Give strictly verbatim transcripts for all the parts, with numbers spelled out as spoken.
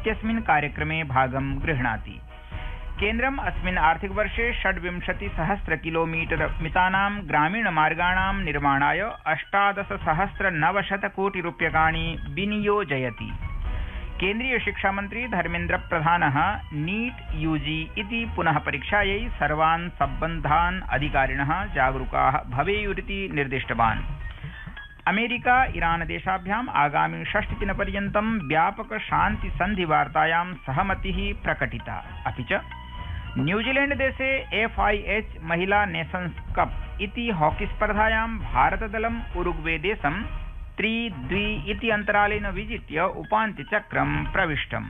इत्यस्मिन् कार्यक्रमे भागं गृह्णाति। केन्द्रम् अस्मिन् आर्थिकवर्षे षड्विंशति सहस्र किलोमीटर मितानां ग्रामीणमार्गाणां निर्माणाय अष्टादश सहस्र नवशत कोटि रूप्यकाणि विनियोजयति। केन्द्रीय शिक्षामन्त्री धर्मेन्द्र प्रधानः नीट यूजी इति पुनः परीक्षायै सर्वान् सम्बद्धान् अधिकारिणः जागरूकाः भवेयुरिति निर्दिष्टवान्। अमेरिका ईरान देशाभ्याम् आगामि षष्टिदिनपर्यन्तं व्यापक शान्ति सन्धिवार्तायां सहमतिः प्रकटिता। अपि च न्यूजीलैण्ड देशे एफ आई एच महिला नेशन्स कप इति हॉकी स्पर्धायां भारतदलम् उरुग्वे देशं त्रि द्वि इति अन्तरालेन विजित्य उपान्त्यचक्रं प्रविष्टम्।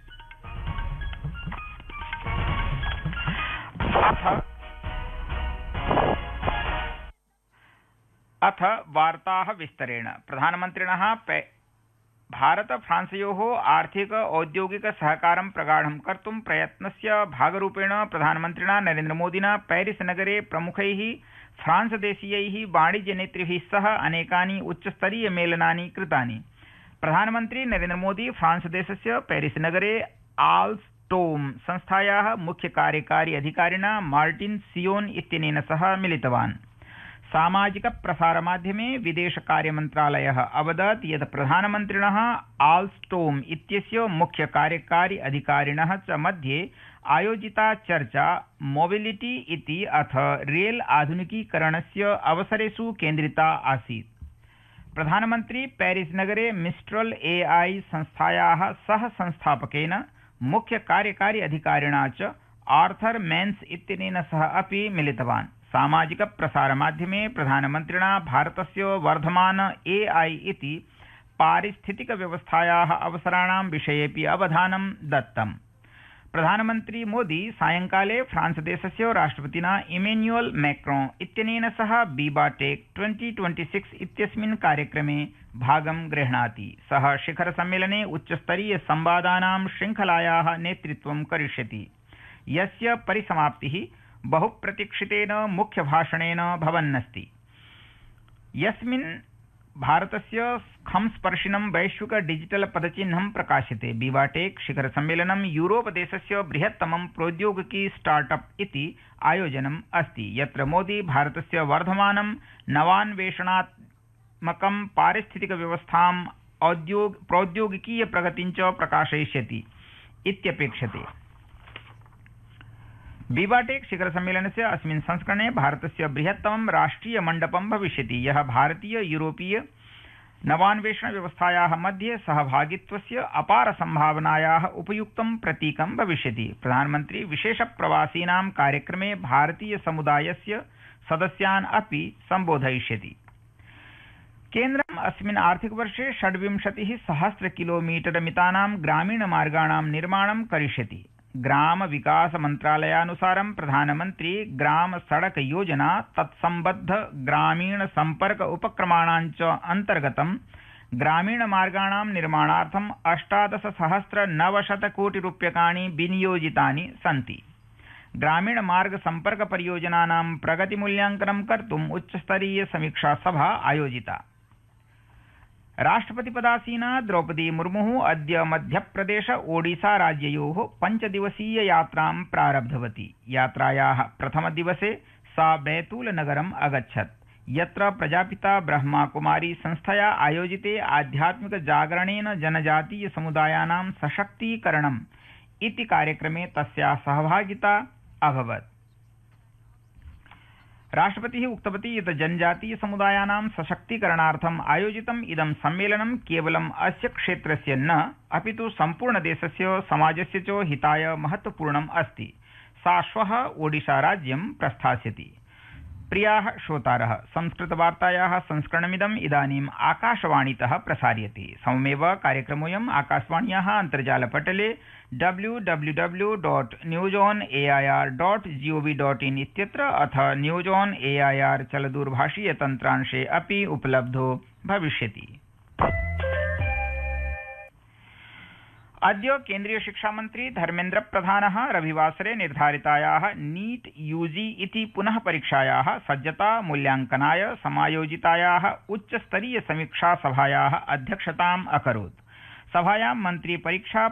अथ वार्ताः विस्तरेण। प्रधानमन्त्रिणः भारत फ्रांसयोः आर्थिक औद्योगिक सहकारं प्रगाढं कर्तुं प्रयत्नस्य भागरूपेण प्रधानमन्त्रिणा नरेन्द्रमोदिना पेरिस नगरे प्रमुखैः फ्रांसदेशीयैः वाणिज्यनेतृभिः सह अनेकानि उच्चस्तरीय मेलनानि कृतानि। प्रधानमन्त्री नरेन्द्रमोदी फ्रांसदेशस्य पेरिस नगरे आल्स्टोम संस्थायाः मुख्य कार्यकारी अधिकारिणा मार्टिन सियोन इत्यनेन सह मिलितवान्। सामाजिक प्रसारमाध्यमे विदेशकार्यमन्त्रालयः अवदत् यत् प्रधानमन्त्रिणः आल्स्टोम इत्यस्य मुख्य कार्यकारी अधिकारिणः च मध्ये आयोजिता चर्चा मोबिलिटी इति अथ रेल आधुनिकीकरणस्य अवसरेषु केन्द्रिता आसीत्। प्रधानमन्त्री पेरिस नगरे मिस्ट्रल एआई संस्थायाः सह संस्थापकेन मुख्य कार्यकारी अधिकारिणा च आर्थर मेन्स इत्यनेन सह अपि मिलितवान्। सामाजिक प्रसारमाध्यमे प्रधानमन्त्रिणा भारतस्य वर्धमान एआई इति पारिस्थितिक व्यवस्थायाः अवसराणां विषयेपि अवधानं दत्तम्। प्रधानमन्त्री मोदी सायंकाले फ्रांसदेशस्य राष्ट्रपतिना इमेन्युअल मैक्रोन इत्यनेन सह बीबाटेक ट्वेंटी ट्वेंटी सिक्स इत्यस्मिन् कार्यक्रमे भागं गृह्णाति। सः शिखर सम्मेलने उच्चस्तरीय संवादानां श्रृंखलायाः नेतृत्वं करिष्यति, यस्य परिसमाप्तिः बहुप्रतीक्षितेन मुख्यभाषणेन भवन्नस्ति, यस्मिन् भारतस्य खंस्पर्शिनं वैश्विक डिजिटल पदचिह्नं प्रकाश्यते। बीबाटेक शिखर सम्मेलनं यूरोप देशस्य बृहत्तमं प्रौद्योगिकी स्टार्टअप इति आयोजनम् अस्ति, यत्र मोदी भारतस्य वर्धमानं नवान्वेषणात्मकं पारिस्थितिक व्यवस्थाम् औद्योग प्रौद्योगिकीय प्रगतिं च प्रकाशयिष्यति इत्यपेक्षते। बीबाटेक शिखर सम्मेलनस्य अस्मिन् संस्करणे भारतस्य बृहत्तमं राष्ट्रिय मण्डपं भविष्यति, यः भारतीय यूरोपीय नवान्वेषण व्यवस्थायाः मध्ये सहभागित्वस्य अपार संभावनायाः उपयुक्तं प्रतीकं भविष्यति। प्रधानमन्त्री विशेष प्रवासीनां कार्यक्रमे भारतीय समुदायस्य सदस्यान् अपि सम्बोधयिष्यति। केन्द्रम् अस्मिन् आर्थिकवर्षे षड्विंशतिः सहस्र किलोमीटर मितानां ग्रामीणमार्गाणां निर्माणं करिष्यति। ग्राम विकास मंत्रालयानुसारं प्रधानमंत्री ग्राम सड़क योजना तत्संबद्ध ग्रामीण संपर्क उपक्रमाणां च अंतर्गतं ग्रामीण मार्गाणां निर्माणार्थम् अष्टादश सहस्र नवशत कोटि रूप्यकाणि विनियोजितानि सन्ति। ग्रामीण मार्ग संपर्क परियोजनानां प्रगतिमूल्यांकनं कर्तुम् उच्चस्तरीय समीक्षा सभा आयोजिता। राष्ट्रपतिपदासीना द्रौपदी मुर्मुः अद्य मध्यप्रदेश ओडिशा राज्ययोः पञ्चदिवसीय यात्रां प्रारब्धवती। यात्रायाः प्रथमदिवसे सा बैतूलनगरम् अगच्छत्, यत्र प्रजापिता ब्रह्माकुमारी संस्थया आयोजिते आध्यात्मिक जागरणेन जनजातीय समुदायानां सशक्तीकरणम् इति कार्यक्रमे तस्याः सहभागिता अभवत्। राष्ट्रपतिः उक्तवती यत् जनजातीय समुदायानां सशक्तीकरणार्थम् आयोजितम् इदं सम्मेलनं केवलम् अस्य क्षेत्रस्य न अपितु सम्पूर्णदेशस्य समाजस्य च हिताय महत्वपूर्णम् अस्ति। सा श्वः ओडिशा राज्यं प्रस्थास्यति। प्रियाः श्रोतारः, संस्कृतवार्तायाः संस्करणमिदम् इदानीम् आकाशवाणीतः प्रसार्यते। सममेव कार्यक्रमोऽयम् आकाशवाण्याः अन्तर्जालपटले W W W dot news on A I R dot gov dot in इत्यत्र अथ news on A I R चलदूरभाषीय तन्त्रांशे अपि उपलब्धो भविष्यति। अद्य केन्द्रीय शिक्षामन्त्री धर्मेन्द्र प्रधानः रविवासरे निर्धारितायाः नीट यूजी इति पुनः परीक्षायाः सज्जता मूल्यांकनाय समायोजितायाः उच्चस्तरीय समीक्षा सभायाः अध्यक्षताम् अकरोत्। सभायां मन्त्री परीक्षा